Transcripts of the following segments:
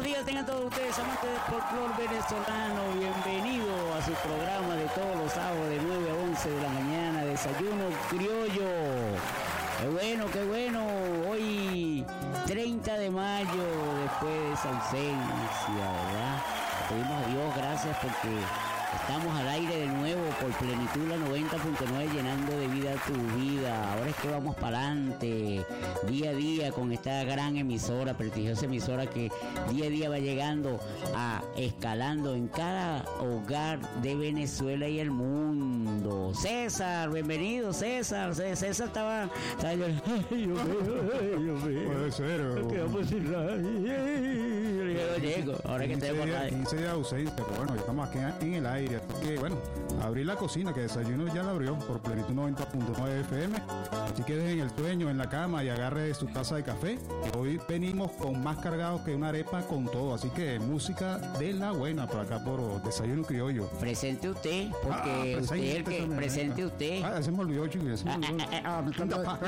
días tengan todos ustedes, amantes del folclore venezolano. Bienvenido a su programa de todos los sábados de 9 a 11 de la mañana, Desayuno Criollo. Qué bueno. Hoy 30 de mayo, después de su ausencia, ¿verdad? Pedimos a Dios gracias porque estamos al aire de nuevo por Plenitud la 90.9, llenando de vida tu vida. Ahora es que vamos para adelante, día a día, con esta gran emisora, prestigiosa emisora que día a día va llegando escalando en cada hogar de Venezuela y el mundo. César, bienvenido, César. César estaba llorando. Puede ser. Quedamos sin radio. Yo llego, ahora que tenemos radio. 15 días de ausencia, pero bueno, ya estamos aquí en el aire. Así que bueno, abrir la cocina, que Desayuno ya la abrió por Plenitud 90.9 FM. Así que dejen el sueño en la cama y agarre su taza de café. Que hoy venimos con más cargados que una arepa con todo. Así que música de la buena por acá por Desayuno Criollo. Presente usted, porque usted es el que presente usted. Se me olvidó, chicos. ¡Buenos días!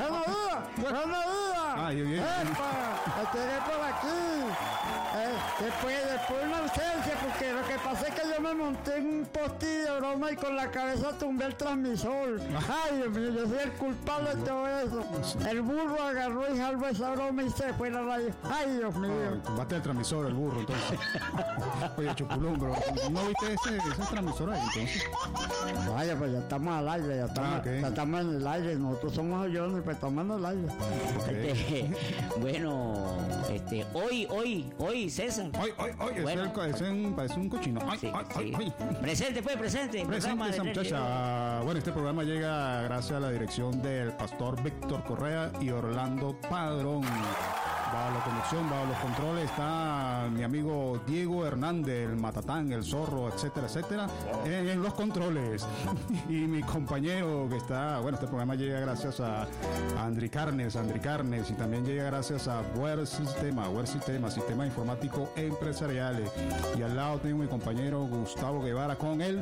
Ay, bien. ¡Epa! Estaré por aquí. Después una ausencia, porque lo que pasa es que yo me monté en un postillo de broma y con la cabeza tumbé el transmisor. Ay, Dios mío, yo soy el culpable de todo eso. El burro agarró y jaló esa broma y se fue la radio. Ay, Dios mío. Tumbaste el transmisor, el burro, entonces. Oye, Chupulón, bro. ¿No viste ese transmisor ahí, entonces? Vaya, pues ya estamos al aire, ya estamos en el aire. Nosotros somos aviones, pues estamos en el aire. Okay. Hoy, César. Hoy, Bueno. parece un cochino. Sí. Presente. Presente esa muchacha. Bueno, este programa llega gracias a la dirección del pastor Víctor Correa y Orlando Padrón. Bajo la conducción, bajo los controles está mi amigo Diego Hernández, el Matatán, el Zorro, etcétera, en los controles. Y mi compañero que está, bueno, este programa llega gracias a Andri Carnes, y también llega gracias a Web Sistema Informático Empresariales. Y al lado tengo mi compañero Gustavo Guevara con el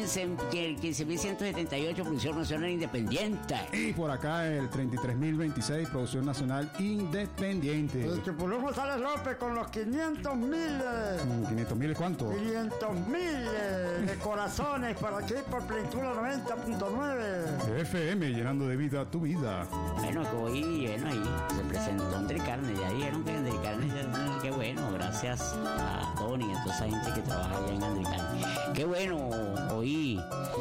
15.178, Producción Nacional Independiente. Y por acá el 33.026, Producción Nacional Independiente. El Chupulón González López con los 500.000. ¿500.000 cuánto? 500.000 de corazones por aquí por Plenitud 90.9 FM, llenando de vida tu vida. Bueno, que hoy, ahí se presentó Andri Carnes. Ya dijeron que Andri Carnes, qué bueno, gracias a Tony y a toda esa gente que trabaja allá en Andri Carnes. Qué bueno, hoy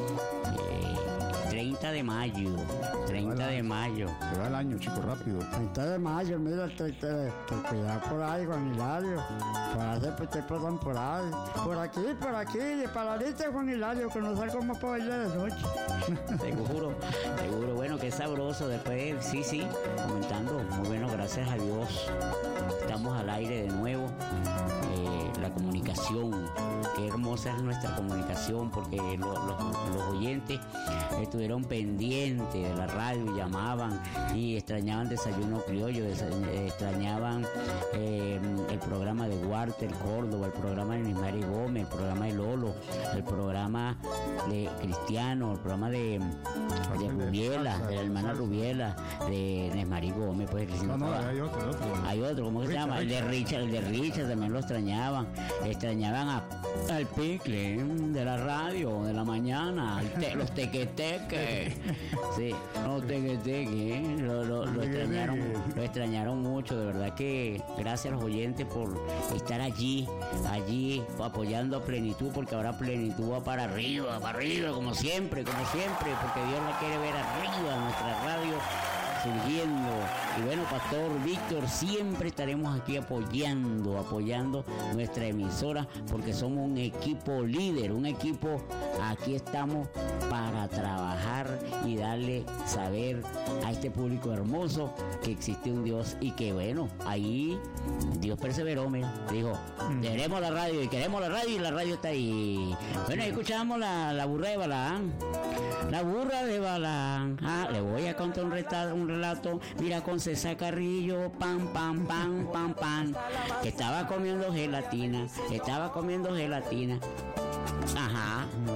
30 de mayo. Se va el año, chico, rápido. 30 de mayo, mira, cuidado por ahí, Juan Hilario. Por te pasan por ahí. Por aquí, de paladita Juan Hilario, que no sé cómo puedo ir de noche. Seguro. Bueno, qué sabroso. Después, sí, comentando. Muy bueno, gracias a Dios. Estamos al aire de nuevo. La comunicación, qué hermosa es nuestra comunicación, porque los oyentes estuvieron pendientes de la radio, llamaban y extrañaban Desayuno Criollo, extrañaban el programa de Walter Córdoba, el programa de Nesmari Gómez, el programa de Lolo, el programa de Cristiano, el programa de Rubiela, de la hermana Rubiela, de Nesmari Gómez, pues hay otro, ¿cómo que se llama? El de Richard también lo extrañaban al picle de la radio de la mañana, los tequeteques. Sí, los tequeteques, lo extrañaron mucho, de verdad que gracias a los oyentes por estar allí apoyando a Plenitud, porque ahora Plenitud va para arriba, como siempre, porque Dios la quiere ver arriba, nuestra radio surgiendo. Y bueno, Pastor Víctor, siempre estaremos aquí apoyando nuestra emisora, porque somos un equipo líder, aquí estamos para trabajar y darle saber a este público hermoso que existe un Dios y que bueno, ahí Dios perseveró, mira, dijo, queremos la radio y la radio está ahí. Bueno, ahí escuchamos la burra de Balaán. La burra de Balaán. Le voy a contar un relato. Mira, con César Carrillo, pam, que estaba comiendo gelatina. Ajá.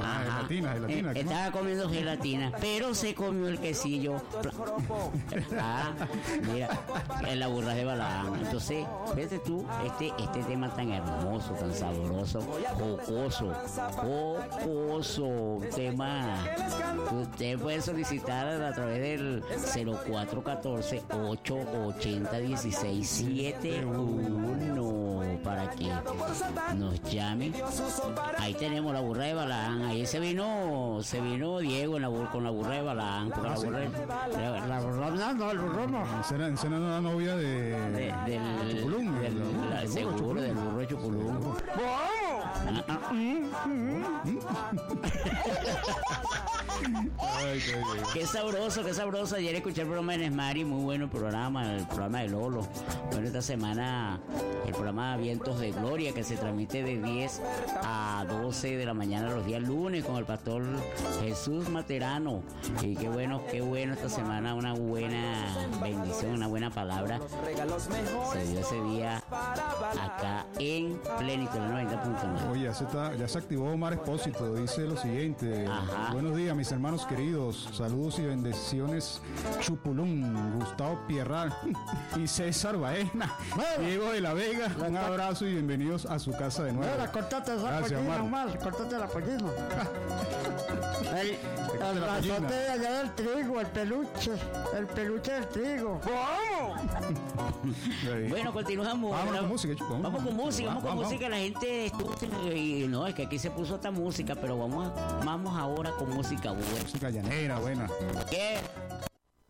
Gelatina. Estaba comiendo gelatina, pero se comió el quesillo. Mira, en la burra de Balaam. Entonces, fíjate tú, este tema tan hermoso, tan sabroso, jocoso, tema. Usted puede solicitar a través del 0414-880-1671 para que nos llame. Ahí tenemos la burra de Balaam. Ahí se vino Diego con la burra de Balaam. Porque la burra el burro no. Esa era la novia de Chupulum. del burro de Chupulum. Qué sabroso. Ayer escuché el programa de Nesmari, muy bueno el programa de Lolo. Bueno, esta semana el programa Vientos de Gloria, que se transmite de 10 a 12 de la mañana los días lunes con el pastor Jesús Materano. Y qué bueno esta semana, una buena bendición, una buena palabra se dio ese día acá en Plenitud, la 90.9. Oye, ya se activó Omar Espósito, dice lo siguiente. Ajá. Buenos días, mis hermanos queridos, saludos y bendiciones Chupulum, Gustavo Pierral y César Baena, Diego de la Vega, un abrazo y bienvenidos a su casa de nuevo. Mira, córtate esa pollina, Omar, córtate la pollina. El brazote de allá del trigo, el peluche del trigo. Bueno, continuamos. Vamos con música, Chupo. Vamos con música, la gente y no, es que aquí se puso esta música, pero vamos ahora con música buena. Música llanera, buena. ¿Qué?